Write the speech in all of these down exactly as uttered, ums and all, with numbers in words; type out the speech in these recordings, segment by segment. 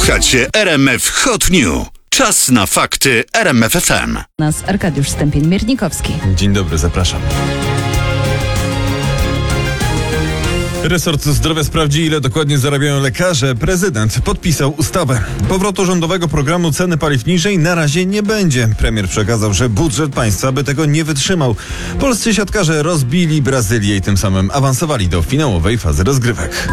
Słuchacie R M F Hot News. Czas na fakty R M F F M. Nas Arkadiusz Stępień-Miernikowski. Dzień dobry, zapraszam. Resort Zdrowia sprawdzi, ile dokładnie zarabiają lekarze. Prezydent podpisał ustawę. Powrotu rządowego programu ceny paliw niżej na razie nie będzie. Premier przekazał, że budżet państwa by tego nie wytrzymał. Polscy siatkarze rozbili Brazylię i tym samym awansowali do finałowej fazy rozgrywek.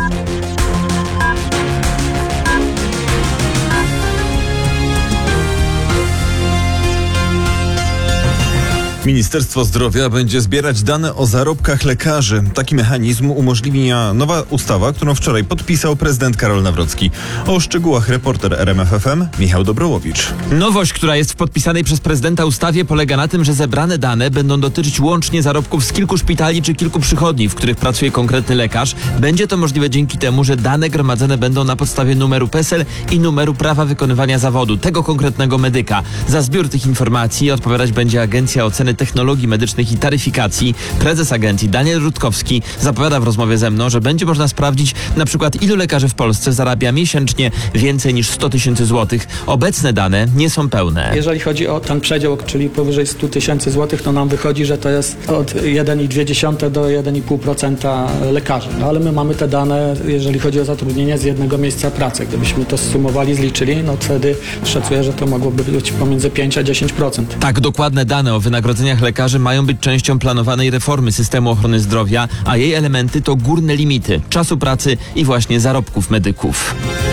Ministerstwo Zdrowia będzie zbierać dane o zarobkach lekarzy. Taki mechanizm umożliwia nowa ustawa, którą wczoraj podpisał prezydent Karol Nawrocki. O szczegółach reporter R M F F M Michał Dobrołowicz. Nowość, która jest w podpisanej przez prezydenta ustawie, polega na tym, że zebrane dane będą dotyczyć łącznie zarobków z kilku szpitali czy kilku przychodni, w których pracuje konkretny lekarz. Będzie to możliwe dzięki temu, że dane gromadzone będą na podstawie numeru P E S E L i numeru prawa wykonywania zawodu tego konkretnego medyka. Za zbiór tych informacji odpowiadać będzie Agencja Oceny Technologii Medycznych i Taryfikacji. Prezes agencji Daniel Rutkowski zapowiada w rozmowie ze mną, że będzie można sprawdzić na przykład, ilu lekarzy w Polsce zarabia miesięcznie więcej niż sto tysięcy złotych. Obecne dane nie są pełne. Jeżeli chodzi o ten przedział, czyli powyżej stu tysięcy złotych, to nam wychodzi, że to jest od jeden przecinek dwa do jeden przecinek pięć procent lekarzy. No, ale my mamy te dane, jeżeli chodzi o zatrudnienie z jednego miejsca pracy. Gdybyśmy to zsumowali, zliczyli, no wtedy szacuję, że to mogłoby być pomiędzy pięć a dziesięć procent. Tak, dokładne dane o wynagrodzeniach lekarzy mają być częścią planowanej reformy systemu ochrony zdrowia, a jej elementy to górne limity czasu pracy i właśnie zarobków medyków.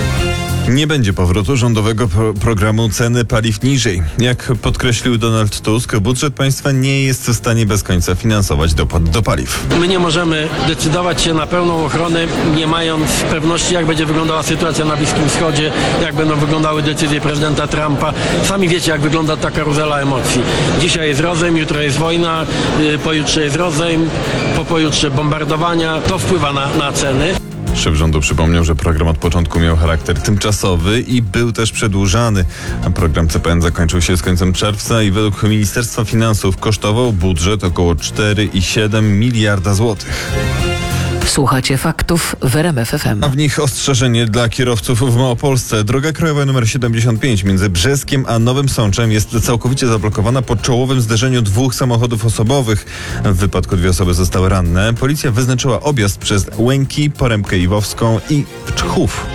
Nie będzie powrotu rządowego pro- programu ceny paliw niżej. Jak podkreślił Donald Tusk, budżet państwa nie jest w stanie bez końca finansować dopłat do paliw. My nie możemy decydować się na pełną ochronę, nie mając pewności, jak będzie wyglądała sytuacja na Bliskim Wschodzie, jak będą wyglądały decyzje prezydenta Trumpa. Sami wiecie, jak wygląda ta karuzela emocji. Dzisiaj jest rozejm, jutro jest wojna, yy, pojutrze jest rozejm, po pojutrze bombardowania. To wpływa na, na ceny. Szef rządu przypomniał, że program od początku miał charakter tymczasowy i był też przedłużany. Program C P N zakończył się z końcem czerwca i według Ministerstwa Finansów kosztował budżet około cztery przecinek siedem miliarda złotych. Słuchacie faktów w R M F F M. A w nich ostrzeżenie dla kierowców w Małopolsce. Droga krajowa nr siedemdziesiąt pięć między Brzeskiem a Nowym Sączem jest całkowicie zablokowana po czołowym zderzeniu dwóch samochodów osobowych. W wypadku dwie osoby zostały ranne. Policja wyznaczyła objazd przez Łęki, Porębkę Iwowską i Czchów.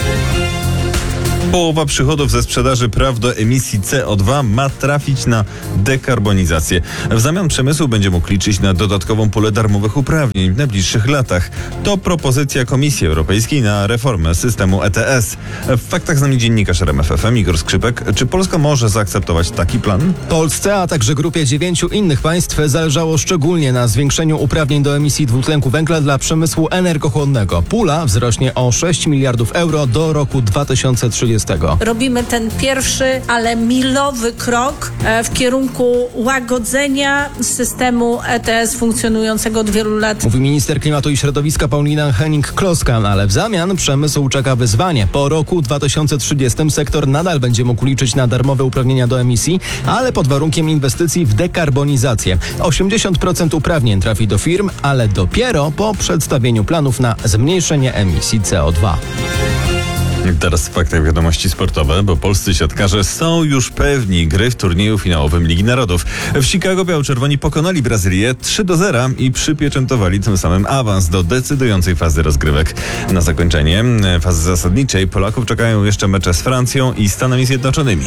Połowa przychodów ze sprzedaży praw do emisji C O dwa ma trafić na dekarbonizację. W zamian przemysł będzie mógł liczyć na dodatkową pulę darmowych uprawnień w najbliższych latach. To propozycja Komisji Europejskiej na reformę systemu E T S. W faktach z nami dziennikarz R M F F M Igor Skrzypek. Czy Polska może zaakceptować taki plan? Polsce, a także grupie dziewięciu innych państw zależało szczególnie na zwiększeniu uprawnień do emisji dwutlenku węgla dla przemysłu energochłonnego. Pula wzrośnie o sześć miliardów euro do roku dwa tysiące trzydziestego. Robimy ten pierwszy, ale milowy krok w kierunku łagodzenia systemu E T S funkcjonującego od wielu lat. Mówi minister klimatu i środowiska Paulina Henning-Kloska, ale w zamian przemysł czeka wyzwanie. Po roku dwa tysiące trzydziestym sektor nadal będzie mógł liczyć na darmowe uprawnienia do emisji, ale pod warunkiem inwestycji w dekarbonizację. osiemdziesiąt procent uprawnień trafi do firm, ale dopiero po przedstawieniu planów na zmniejszenie emisji C O dwa. Teraz w faktach wiadomości sportowe, bo polscy siatkarze są już pewni gry w turnieju finałowym Ligi Narodów. W Chicago biało-czerwoni pokonali Brazylię trzy do zera i przypieczętowali tym samym awans do decydującej fazy rozgrywek. Na zakończenie fazy zasadniczej Polaków czekają jeszcze mecze z Francją i Stanami Zjednoczonymi.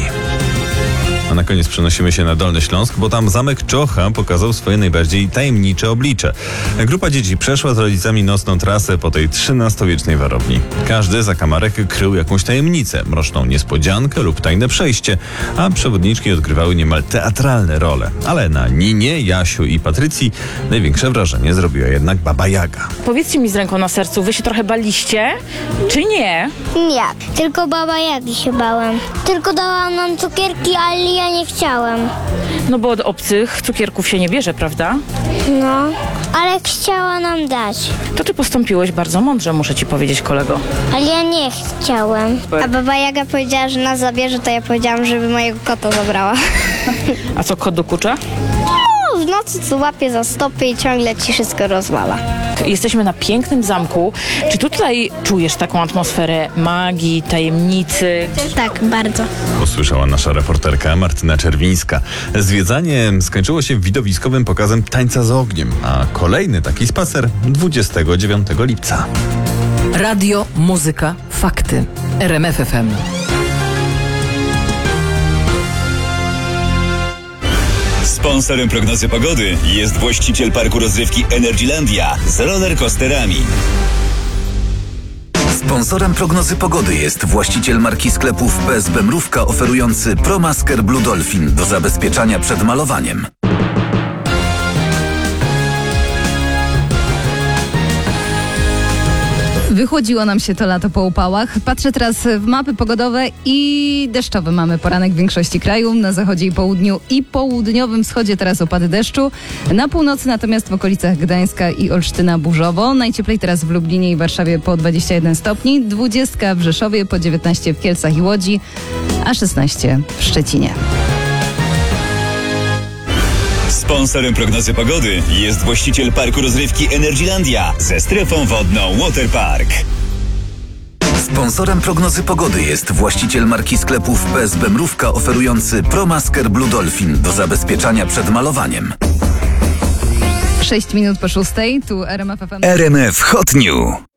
A na koniec przenosimy się na Dolny Śląsk, bo tam zamek Czocha pokazał swoje najbardziej tajemnicze oblicze. Grupa dzieci przeszła z rodzicami nocną trasę po tej trzynastowiecznej warowni. Każdy zakamarek krył jakąś tajemnicę, mroczną niespodziankę lub tajne przejście, a przewodniczki odgrywały niemal teatralne role. Ale na Ninie, Jasiu i Patrycji największe wrażenie zrobiła jednak Baba Jaga. Powiedzcie mi z ręką na sercu, wy się trochę baliście, czy nie? Nie, tylko Baba Jagi się bałem. Tylko dała nam cukierki, ale ja nie chciałem. No bo od obcych cukierków się nie bierze, prawda? No, ale chciała nam dać. To ty postąpiłeś bardzo mądrze, muszę ci powiedzieć, kolego. Ale ja nie chciałem. A Baba Jaga powiedziała, że nas zabierze, to ja powiedziałam, żeby mojego kota zabrała. A co, kot dokucza? w nocy co łapie za stopy i ciągle ci wszystko rozwala. Jesteśmy na pięknym zamku. Czy tutaj czujesz taką atmosferę magii, tajemnicy? Tak, bardzo. Usłyszała nasza reporterka Martyna Czerwińska. Zwiedzanie skończyło się widowiskowym pokazem tańca z ogniem, a kolejny taki spacer dwudziestego dziewiątego lipca. Radio, muzyka, fakty. R M F F M. Sponsorem prognozy pogody jest właściciel parku rozrywki Energylandia z rollercoasterami. Sponsorem prognozy pogody jest właściciel marki sklepów P S B Mrówka oferujący ProMasker Blue Dolphin do zabezpieczania przed malowaniem. Wychłodziło nam się to lato po upałach. Patrzę teraz w mapy pogodowe i deszczowy mamy poranek w większości kraju. Na zachodzie i południu i południowym wschodzie teraz opady deszczu. Na północy natomiast w okolicach Gdańska i Olsztyna burzowo. Najcieplej teraz w Lublinie i Warszawie po dwadzieścia jeden stopni. dwadzieścia w Rzeszowie, po dziewiętnaście w Kielcach i Łodzi, a szesnaście w Szczecinie. Sponsorem prognozy pogody jest właściciel parku rozrywki Energylandia ze strefą wodną Waterpark. Sponsorem prognozy pogody jest właściciel marki sklepów P S B Mrówka oferujący ProMasker Blue Dolphin do zabezpieczania przed malowaniem. sześć minut po szóstej, tu R M F F M. R M F Hot New.